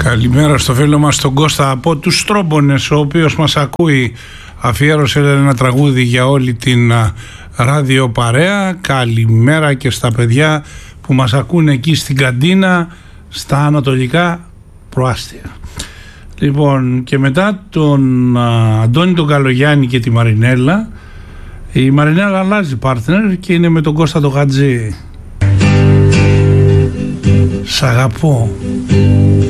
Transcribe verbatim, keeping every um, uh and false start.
Καλημέρα στο φίλο μας τον Κώστα από τους Στρόμπονες, ο οποίος μας ακούει. Αφιέρωσε ένα τραγούδι για όλη την ράδιο παρέα. Καλημέρα και στα παιδιά που μας ακούνε εκεί στην καντίνα, στα ανατολικά προάστια. Λοιπόν, και μετά τον α, Αντώνη τον Καλογιάννη και τη Μαρινέλα. Η Μαρινέλα αλλάζει partner και είναι με τον Κώστα τον Χατζή. Σ' αγαπώ.